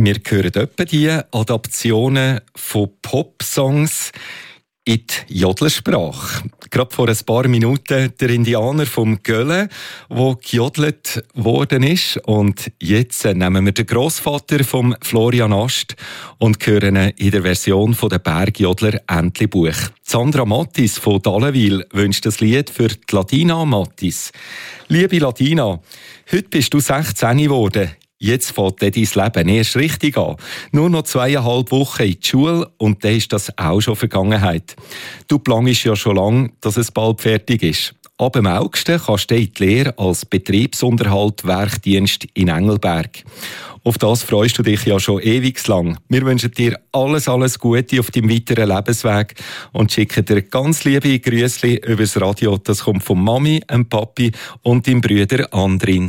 Wir hören etwa die Adaptionen von Pop-Songs in die Jodlersprache. Gerade vor ein paar Minuten der Indianer vom Gölle, der gejodelt worden ist. Und jetzt nehmen wir den Grossvater von Florian Ast und hören ihn in der Version von der Bergjodler Entlebuch. Sandra Mattis von Dallenwil wünscht das Lied für die Latina Mattis. Liebe Latina, heute bist du 16 geworden. Jetzt fängt dein Leben erst richtig an. Nur noch 2,5 Wochen in die Schule und dann ist das auch schon Vergangenheit. Du planst ja schon lange, dass es bald fertig ist. Ab dem August kannst du in die Lehre als Betriebsunterhalt Werkdienst in Engelberg. Auf das freust du dich ja schon ewig lang. Wir wünschen dir alles Gute auf deinem weiteren Lebensweg und schicken dir ganz liebe Grüßli übers Radio. Das kommt von Mami, dem Papi und deinem Brüder Andrin.